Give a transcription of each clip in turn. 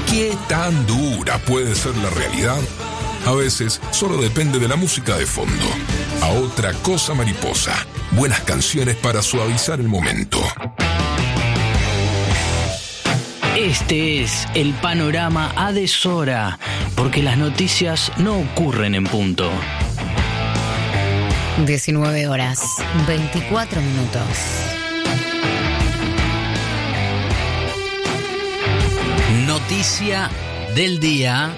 ¿Qué tan dura puede ser la realidad? A veces solo depende de la música de fondo. A otra cosa mariposa. Buenas canciones para suavizar el momento. Este es el panorama a deshora, porque las noticias no ocurren en punto. 19 horas, 24 minutos. Noticia del día.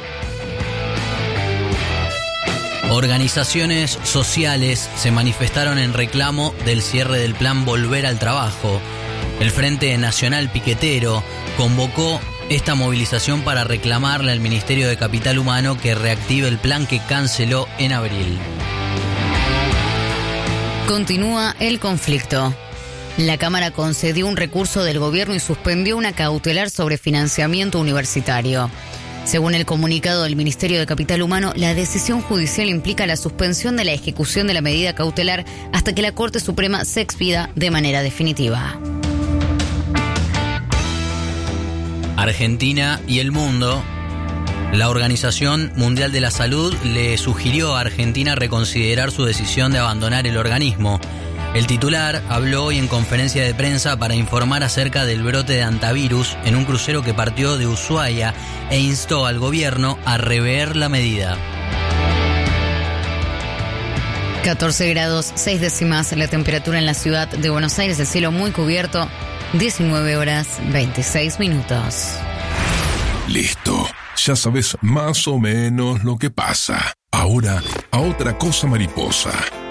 Organizaciones sociales se manifestaron en reclamo del cierre del plan Volver al Trabajo. El Frente Nacional Piquetero convocó esta movilización para reclamarle al Ministerio de Capital Humano que reactive el plan que canceló en abril. Continúa el conflicto. La Cámara concedió un recurso del gobierno y suspendió una cautelar sobre financiamiento universitario. Según el comunicado del Ministerio de Capital Humano, la decisión judicial implica la suspensión de la ejecución de la medida cautelar hasta que la Corte Suprema se expida de manera definitiva. Argentina y el mundo. La Organización Mundial de la Salud le sugirió a Argentina reconsiderar su decisión de abandonar el organismo. El titular habló hoy en conferencia de prensa para informar acerca del brote de hantavirus en un crucero que partió de Ushuaia e instó al gobierno a rever la medida. 14 grados 6 décimas la temperatura en la ciudad de Buenos Aires, el cielo muy cubierto, 19 horas 26 minutos. Listo, ya sabes más o menos lo que pasa. Ahora, a otra cosa mariposa.